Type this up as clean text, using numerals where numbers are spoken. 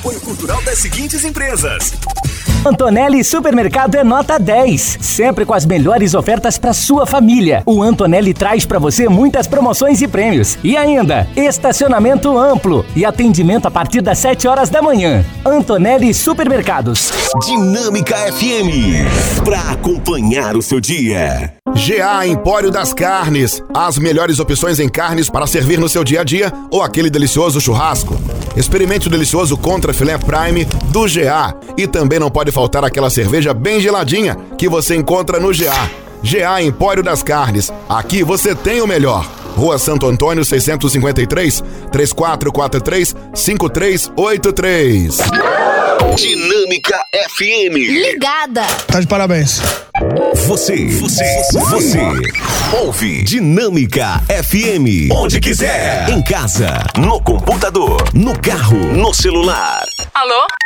Apoio cultural das seguintes empresas. Antonelli Supermercado é nota 10, sempre com as melhores ofertas para sua família. O Antonelli traz para você muitas promoções e prêmios. E ainda, estacionamento amplo e atendimento a partir das 7 horas da manhã. Antonelli Supermercados. Dinâmica FM, para acompanhar o seu dia. GA Empório das Carnes, as melhores opções em carnes para servir no seu dia a dia ou aquele delicioso churrasco. Experimente o delicioso Contra Filé Prime do GA. E também não pode faltar aquela cerveja bem geladinha que você encontra no GA. GA Empório das Carnes, aqui você tem o melhor. Rua Santo Antônio 653, 3443-5383. Dinâmica FM. Ligada. Tá de parabéns. Você ouve Dinâmica FM. Onde quiser. Em casa, no computador, no carro, no celular. Alô?